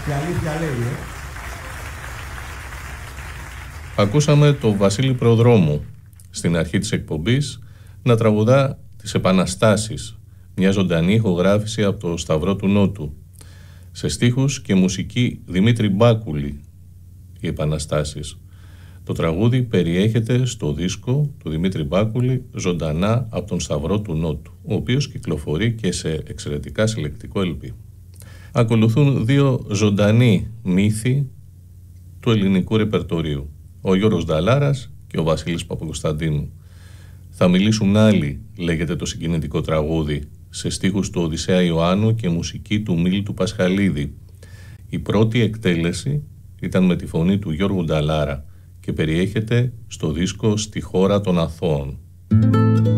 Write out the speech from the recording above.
Η αλήθεια λέει, Ακούσαμε τον Βασίλη Προδρόμου στην αρχή της εκπομπής να τραγουδά τις Επαναστάσεις, μια ζωντανή ηχογράφηση από το Σταυρό του Νότου. Σε στίχους και μουσική Δημήτρη Μπάκουλη, οι Επαναστάσεις. Το τραγούδι περιέχεται στο δίσκο του Δημήτρη Μπάκουλη «Ζωντανά από τον Σταυρό του Νότου», ο οποίος κυκλοφορεί και σε εξαιρετικά συλλεκτικό LP. Ακολουθούν δύο ζωντανοί μύθοι του ελληνικού ρεπερτορίου, ο Γιώργος Νταλάρας και ο Βασίλης Παπακοσταντίνου. «Θα μιλήσουν άλλοι», λέγεται το συγκινητικό τραγούδι, σε στίχους του Οδυσσέα Ιωάννου και μουσική του Μίλτου Πασχαλίδη. Η πρώτη εκτέλεση ήταν με τη φωνή του Γιώργου Νταλάρα και περιέχεται στο δίσκο «Στη χώρα των Αθώων».